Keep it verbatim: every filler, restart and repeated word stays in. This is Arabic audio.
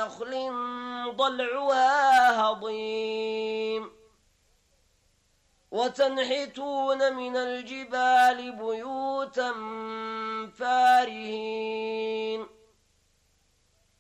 نخل ضلعها هضيم وتنحتون من الجبال بيوتا فارهين